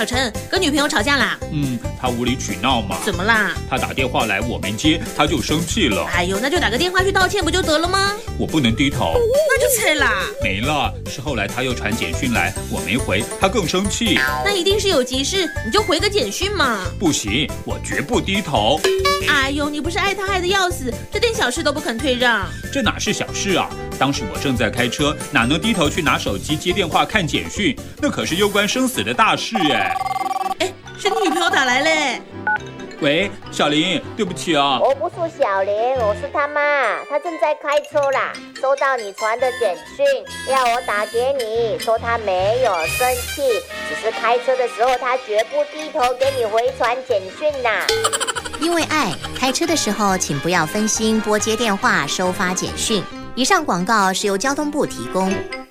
小陈，跟女朋友吵架啦？ 他无理取闹嘛。 怎么啦？ 他打电话来我没接，他就生气了。 哎呦，那就打个电话去道歉不就得了吗？ 我不能低头。 那就菜啦。 没了，是后来他又传简讯来，我没回，他更生气。 那一定是有急事，你就回个简讯嘛。 不行，我绝不低头。 哎呦，你不是爱他爱得要死，这点小事都不肯退让。 这哪是小事啊？当时我正在开车，哪能低头去拿手机接电话看简讯？那可是攸关生死的大事哎。 是你女朋友打来嘞。 喂，小林，对不起啊。 我不是小林，我是他妈，他正在开车啦，收到你传的简讯，要我打给你，说他没有生气，只是开车的时候他绝不低头给你回传简讯啦。 因为爱，开车的时候请不要分心拨接电话、收发简讯。以上广告是由交通部提供。